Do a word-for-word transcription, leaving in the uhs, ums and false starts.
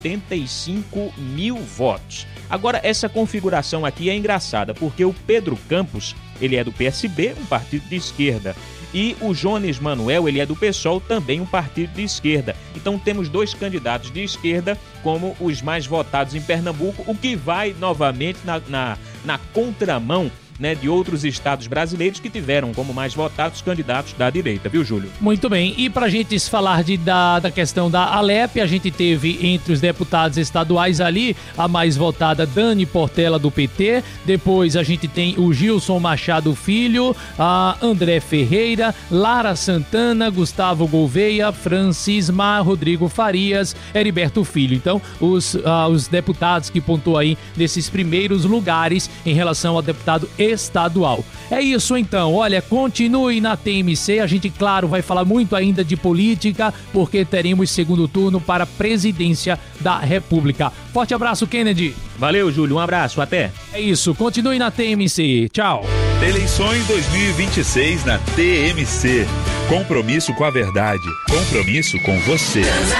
oitenta e cinco mil votos. Agora, essa configuração aqui é engraçada, porque o Pedro Campos, ele é do P S B, um partido de esquerda, e o Jones Manuel, ele é do PSOL, também um partido de esquerda. Então temos dois candidatos de esquerda como os mais votados em Pernambuco, o que vai novamente na, na, na contramão, né, de outros estados brasileiros que tiveram como mais votados candidatos da direita, viu, Júlio? Muito bem, e para a gente falar de, da, da questão da Alep, a gente teve entre os deputados estaduais ali a mais votada Dani Portela do P T, depois a gente tem o Gilson Machado Filho, a André Ferreira, Lara Santana, Gustavo Gouveia, Francisma, Rodrigo Farias, Heriberto Filho. Então, os, uh, os deputados que pontuam aí nesses primeiros lugares em relação ao deputado estadual. É isso então, olha, continue na T M C, a gente, claro, vai falar muito ainda de política, porque teremos segundo turno para a presidência da República. Forte abraço, Kennedy. Valeu, Júlio, um abraço, até. É isso, continue na T M C, tchau. Eleições dois mil e vinte e seis na T M C. Compromisso com a verdade, compromisso com você.